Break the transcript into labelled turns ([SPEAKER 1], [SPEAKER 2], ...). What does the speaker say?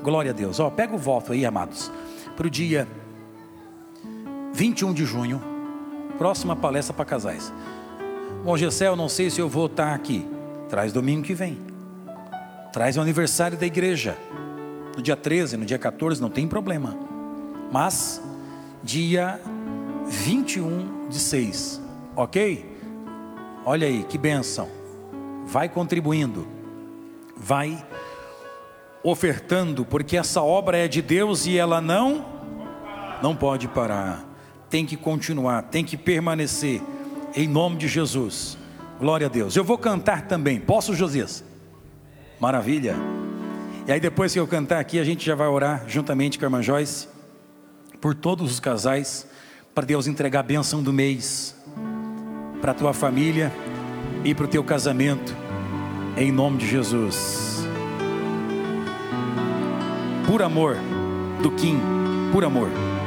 [SPEAKER 1] Glória a Deus. Pega o voto aí, amados, para o dia 21 de junho, próxima palestra para casais. Bom, Gessé, eu não sei se eu vou estar aqui. Traz domingo que vem. Traz o aniversário da igreja. No dia 13, no dia 14, não tem problema. Mas, dia 21/6, ok? Olha aí, que bênção. Vai contribuindo. Vai ofertando, porque essa obra é de Deus e ela não pode parar. Tem que continuar, tem que permanecer. Em nome de Jesus. Glória a Deus. Eu vou cantar também. Posso, Josias? Maravilha. E aí depois que eu cantar aqui, a gente já vai orar juntamente com a irmã Joyce por todos os casais, para Deus entregar a bênção do mês para a tua família e para o teu casamento, em nome de Jesus. Por amor do Kim, por amor.